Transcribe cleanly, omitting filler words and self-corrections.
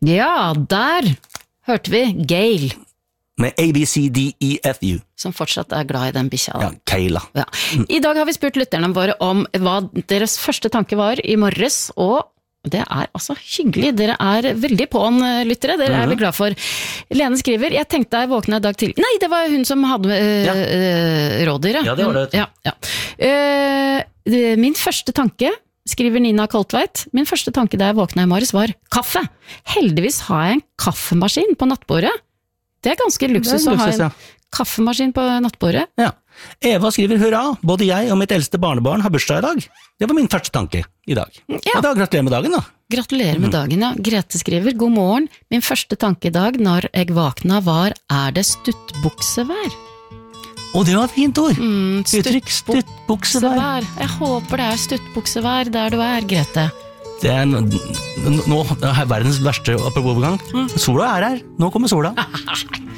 Ja, der hørte vi Gail. Med ABCDEFU. Som fortsatt glad i den bikkja. Ja, Kayla. Ja. I dag har vi spurt lytterne våre om hva deres første tanke var i morges, og det altså hyggelig. Dere veldig på'n, lyttere. Dere vi glad for. Lene skriver, jeg tenkte jeg våknet i dag til. Nei, det var hun som hadde rådyr. Ja, det var det. Ja. Min første tanke, skriver Nina Koltveit, min første tanke da jeg våknet i morges var kaffe. Heldigvis har jeg en kaffemaskin på nattbordet. Det ganske luksus å ha en kaffemaskin på nattbordet. Ja. Eva skriver hurra, både jeg og mitt eldste barnebarn har bursdag i dag. Det var min første tanke i dag. Ja. Da gratulerer med dagen da. Gratulerer med dagen, ja. Grete skriver, god morgen. Min første tanke i dag når jeg vakna var, det stuttbuksevær? Det var et fint ord. Uttrykk, stuttbuksevær. Jeg håper det stuttbuksevær der du Grete. Det nå verdens verste apropos-gang. Sola her. Nå kommer sola.